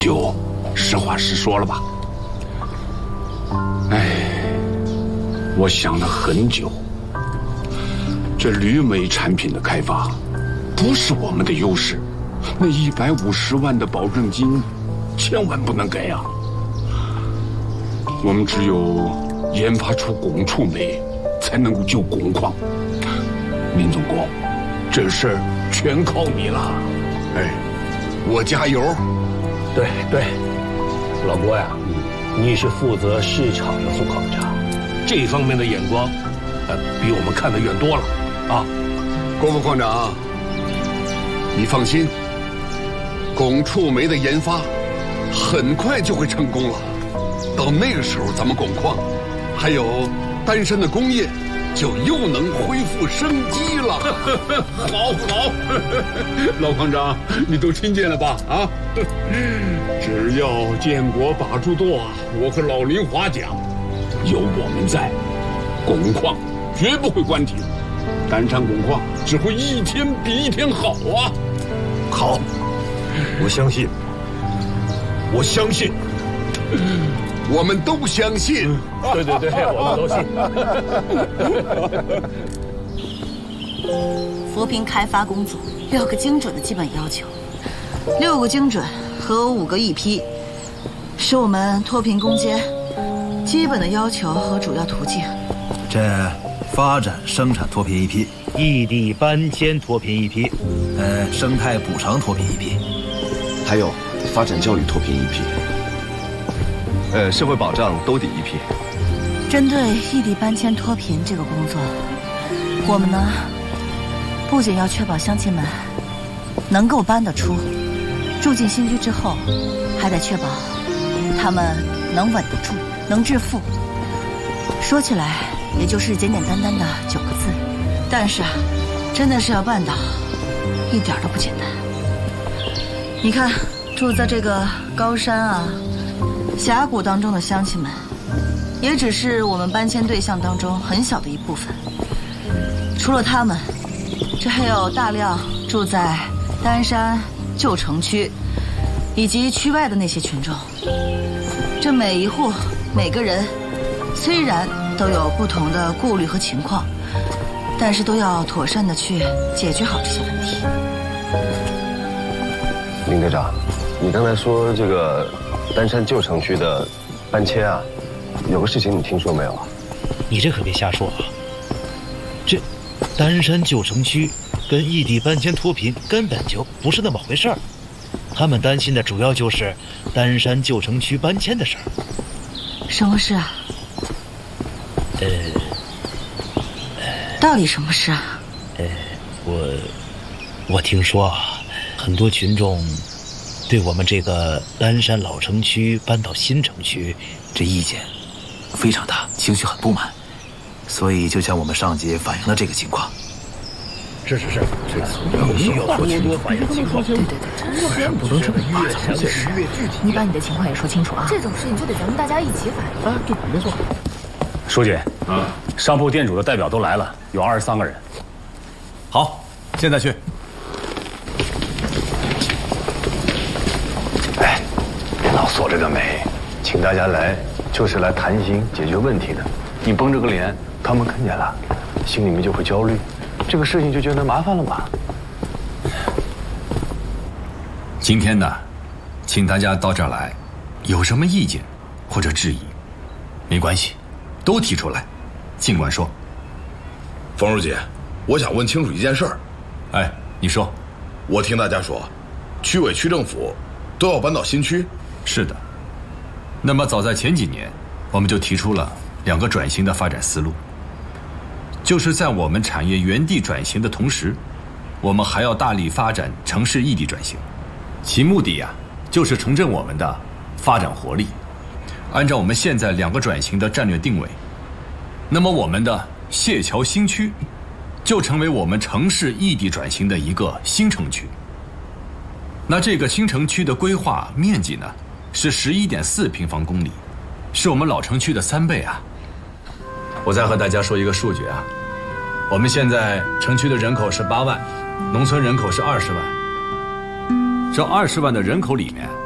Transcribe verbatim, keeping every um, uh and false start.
就实话实说了吧。哎，我想了很久，这铝镁产品的开发不是我们的优势，那一百五十万的保证金千万不能给啊！我们只有研发出汞触煤，才能够救汞矿。林总工，这事儿全靠你了。 哎，我加油。 对对，老郭呀，你是负责市场的副行长，这方面的眼光，呃，比我们看得远多了啊。 郭副矿长，你放心，汞触煤的研发很快就会成功了。到那个时候，咱们汞矿还有丹山的工业，就又能恢复生机了。 好好，老矿长，你都听见了吧？啊，只要建国把住舵，我和老林华讲，有我们在，汞矿绝不会关停，丹山汞矿只会一天比一天好啊！ 好，我相信，我相信。 我们都相信。 对对对，我们都信。扶贫开发工作六个精准的基本要求，六个精准和五个一批，是我们脱贫攻坚基本的要求和主要途径。 这发展生产脱贫一批， 异地搬迁脱贫一批， 呃，生态补偿脱贫一批， 还有发展教育脱贫一批。呃，社会保障兜底一批。 针对异地搬迁脱贫这个工作，我们呢，不仅要确保乡亲们能够搬得出，住进新居之后，还得确保他们能稳得住，能致富。说起来，也就是简简单单的九个字，但是啊，真的是要办到，一点都不简单。你看，住在这个高山啊、峡谷当中的乡亲们，也只是我们搬迁对象当中很小的一部分。除了他们，这还有大量住在丹山旧城区以及区外的那些群众。这每一户每个人虽然都有不同的顾虑和情况，但是都要妥善的去解决好这些问题。 林队长，你刚才说这个丹山旧城区的搬迁啊，有个事情你听说没有啊？ 你这可别瞎说啊！这丹山旧城区跟异地搬迁脱贫根本就不是那么回事儿，他们担心的主要就是丹山旧城区搬迁的事儿。 什么事啊？ 呃， 到底什么事啊？ 呃，我我听说啊，很多群众对我们这个丹山老城区搬到新城区， 这意见非常大，情绪很不满，所以就向我们上级反映了这个情况。 是是是，这个有需要多多反映情况。 对对对， 事不能这么越详细越具体。 你把你的情况也说清楚啊！这种事情就得咱们大家一起反映。 啊，对，没错。 书记，啊，商铺店主的代表都来了，有二十三个人。 好，现在去。 哎，别老锁着个眉，请大家来就是来谈心解决问题的。你绷着个脸，他们看见了，心里面就会焦虑，这个事情就觉得麻烦了嘛。 今天呢，请大家到这儿来，有什么意见或者质疑，没关系，都提出来，尽管说。 冯书记，我想问清楚一件事儿。 哎，你说。 我听大家说，区委区政府都要搬到新区。 是的。那么早在前几年，我们就提出了两个转型的发展思路，就是在我们产业原地转型的同时，我们还要大力发展城市异地转型，其目的呀、啊，就是重振我们的发展活力。按照我们现在两个转型的战略定位，那么我们的谢桥新区就成为我们城市异地转型的一个新城区。那这个新城区的规划面积呢，是十一点四平方公里，是我们老城区的三倍啊。我再和大家说一个数据啊，我们现在城区的人口是八万，农村人口是二十万。这二十万的人口里面，